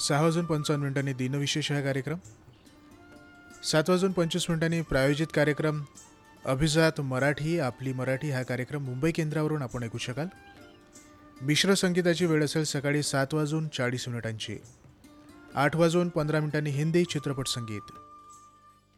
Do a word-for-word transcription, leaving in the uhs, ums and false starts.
सहा वाजून पंचावन्न मिनिटांनी दिनविशेष हा कार्यक्रम, सात वाजून पंचवीस मिनिटांनी प्रायोजित कार्यक्रम अभिजात मराठी आपली मराठी हा कार्यक्रम मुंबई केंद्रावरून आपण ऐकू शकाल. मिश्र संगीताची वेळ असेल सकाळी सात वाजून चाळीस मिनिटांची. आठ वाजून पंधरा मिनिटांनी हिंदी चित्रपट संगीत,